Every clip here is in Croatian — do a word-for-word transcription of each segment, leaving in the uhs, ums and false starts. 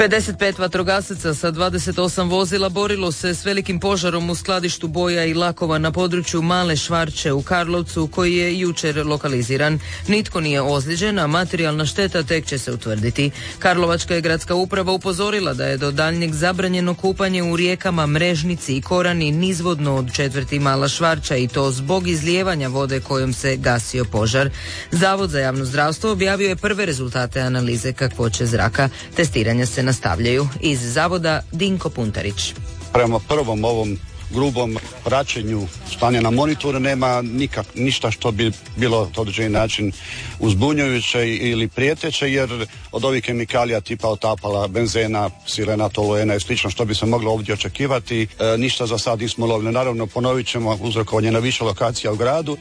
pedeset pet vatrogasaca sa dvadeset osam vozila borilo se s velikim požarom u skladištu boja i lakova na području Male Švarče u Karlovcu, koji je jučer lokaliziran. Nitko nije ozlijeđen, a materijalna šteta tek će se utvrditi. Karlovačka je gradska uprava upozorila da je do daljnjeg zabranjeno kupanje u rijekama Mrežnici i Korani nizvodno od četvrti Mala Švarča, i to zbog izlijevanja vode kojom se gasio požar. Zavod za javno zdravstvo objavio je prve rezultate analize kakvoće zraka. Testiranja se nastavljaju. Iz zavoda Dinko Puntarić. Prema prvom ovom grubom praćenju stanja na monitoru nema nikak, ništa što bi bilo na određeni način uzbunjujuće ili prijeteće, jer od ovih kemikalija tipa otapala, benzena, sirena, toluena i slično što bi se moglo ovdje očekivati, e, ništa za sad nismo lovili. Naravno, ponovit ćemo uzrokovanje na više lokacija u gradu.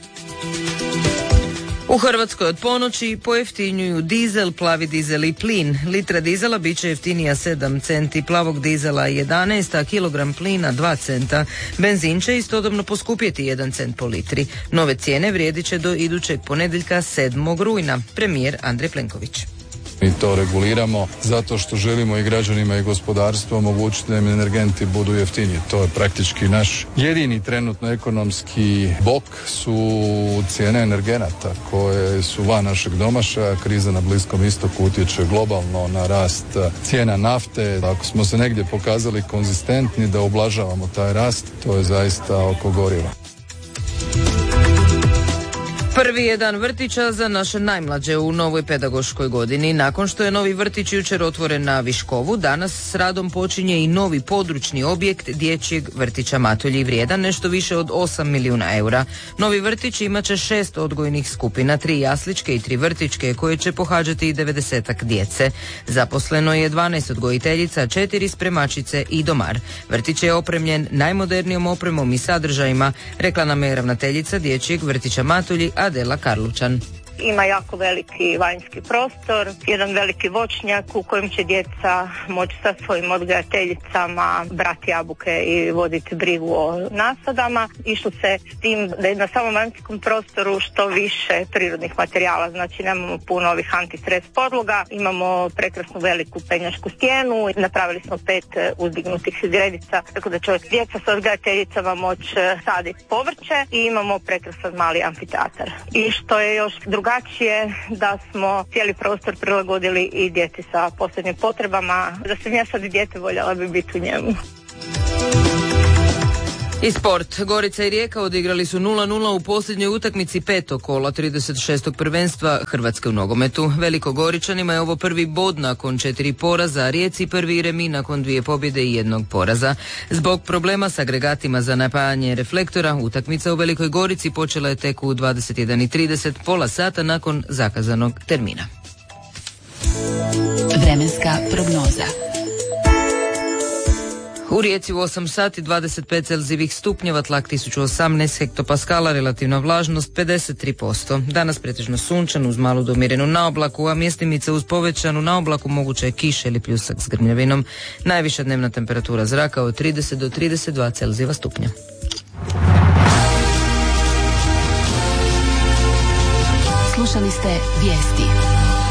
U Hrvatskoj od ponoći pojeftinjuju dizel, plavi dizel i plin. Litra dizela bit će jeftinija sedam centi, plavog dizela jedanaest, a kilogram plina dva centa. Benzin će istodobno poskupjeti jedan cent po litri. Nove cijene vrijedit će do idućeg ponedjeljka sedmog rujna. Premijer Andrej Plenković. Mi to reguliramo zato što želimo i građanima i gospodarstvu omogućiti da im energenti budu jeftiniji. To je praktički naš jedini trenutno ekonomski bok su cijene energenata koje su van našeg domašaja. Kriza na Bliskom istoku utječe globalno na rast cijena nafte. Ako smo se negdje pokazali konzistentni da ublažavamo taj rast, to je zaista oko goriva. Prvi je dan vrtića za naše najmlađe u novoj pedagoškoj godini. Nakon što je novi vrtić jučer otvoren na Viškovu, danas s radom počinje i novi područni objekt dječjeg vrtića Matulji, vrijedan nešto više od osam milijuna eura. Novi vrtić imat će šest odgojnih skupina, tri jasličke i tri vrtičke, koje će pohađati i devedesetak djece. Zaposleno je dvanaest odgojiteljica, četiri spremačice i domar. Vrtić je opremljen najmodernijom opremom i sadržajima, rekla nam je ravnateljica dječjeg vrtića Matulji Adela Karlučan. Ima jako veliki vanjski prostor, jedan veliki voćnjak u kojem će djeca moći sa svojim odgajateljicama brati jabuke i voditi brigu o nasadama. Išlo se s tim da je na samom vanjskom prostoru što više prirodnih materijala, znači nemamo puno ovih antistres podloga, imamo prekrasnu veliku penjačku stijenu, napravili smo pet uzdignutih zgredica, tako da će djeca sa odgajateljicama moći saditi povrće, i imamo prekrasan mali amfiteatar. I što je još drugačije, da smo cijeli prostor prilagodili i djeci sa posebnim potrebama. Da sam ja sad i dijete, voljela bi biti u njemu. I sport. Gorica i Rijeka odigrali su nula nula u posljednjoj utakmici petog kola trideset šestog prvenstva Hrvatske u nogometu. Velikogoričanima je ovo prvi bod nakon četiri poraza, a Rijeci prvi remi nakon dvije pobjede i jednog poraza. Zbog problema s agregatima za napajanje reflektora, utakmica u Velikoj Gorici počela je tek u dvadeset jedan i trideset, pola sata nakon zakazanog termina. Vremenska prognoza. U Rijeci u osam sati dvadeset pet celzijevih stupnjeva, tlak tisuću osamnaest hektopaskala, relativna vlažnost pedeset tri posto. Danas pretežno sunčan uz malu do umjerenu naoblaku, a mjestimice uz povećanu naoblaku moguće je kiša ili pljusak s grmljavinom. Najviša dnevna temperatura zraka od trideset do trideset dva celzijeva stupnja. Slušali ste vijesti.